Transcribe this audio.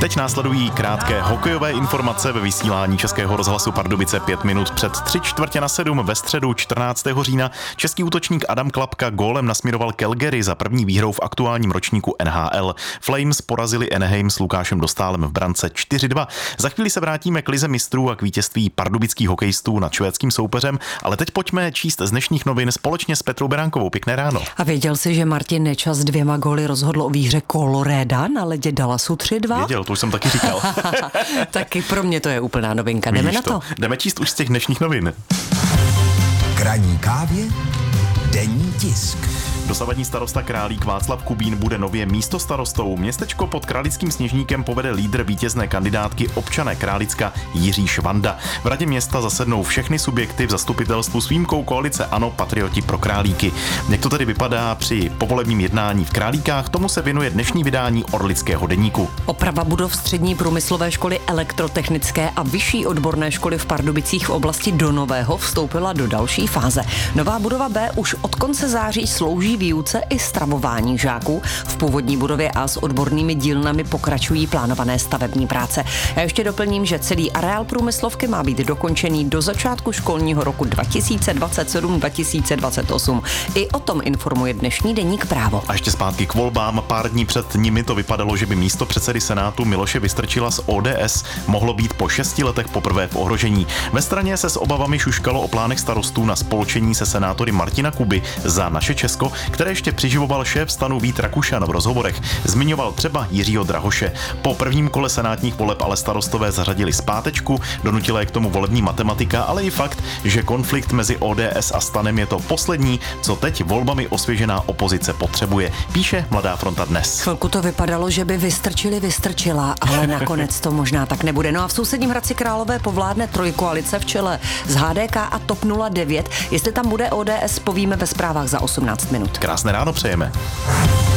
Teď následují krátké hokejové informace ve vysílání Českého rozhlasu Pardubice 5 minut před 6:45 ve středu 14. října. Český útočník Adam Klapka gólem nasměroval Calgary za první výhrou v aktuálním ročníku NHL. Flames porazili Anaheim s Lukášem Dostálem v brance 4-2. Za chvíli se vrátíme k lize mistrů a k vítězství pardubických hokejistů nad švédským soupeřem, ale teď pojďme číst z dnešních novin společně s Petrou Beránkovou. Pěkné ráno. A věděl jsi, že Martin Nečas 2 góly rozhodl o výhře Colorada na ledě Dallasu 3-2? Věděl, to už jsem taky říkal. Taky pro mě to je úplná novinka. Jdeme na to. Jdeme číst už z těch dnešních novin. K ranní kávě denní tisk. Dosavadní starosta Králík Václav Kubín bude nově místostarostou. Městečko pod Králickým Sněžníkem povede lídr vítězné kandidátky občané Králicka Jiří Švanda. V radě města zasednou všechny subjekty v zastupitelstvu s výjimkou koalice ANO Patrioti pro Králíky. Jak to tedy vypadá při povolebním jednání v Králíkách, tomu se věnuje dnešní vydání Orlického deníku. Oprava budov střední průmyslové školy elektrotechnické a vyšší odborné školy v Pardubicích v oblasti Donového vstoupila do další fáze. Nová budova B už od konce září slouží výuce i stravování žáků. V původní budově A s odbornými dílnami pokračují plánované stavební práce. Já ještě doplním, že celý areál průmyslovky má být dokončený do začátku školního roku 2027-2028. I o tom informuje dnešní deník Právo. A ještě zpátky k volbám. Pár dní před nimi to vypadalo, že by místo předsedy Senátu Miloše Vystrčila z ODS mohlo být po 6 letech poprvé v ohrožení. Ve straně se s obavami šuškalo o plánech starostů na spolčení se senátory Martina Kuby za Naše Česko, které ještě přiživoval šéf stanu Vít Rakušan v rozhovorech. Zmiňoval třeba Jiřího Drahoše. Po prvním kole senátních voleb ale starostové zařadili zpátečku, donutila je k tomu volební matematika, ale i fakt, že konflikt mezi ODS a stanem je to poslední, co teď volbami osvěžená opozice potřebuje, píše Mladá fronta dnes. Chvilku to vypadalo, že by Vystrčila, ale nakonec to možná tak nebude. No a v sousedním Hradci Králové povládne trojkoalice v čele z HDK a TOP 09. Jestli tam bude ODS, povíme ve zprávách za 18 minut. Krásné ráno přejeme.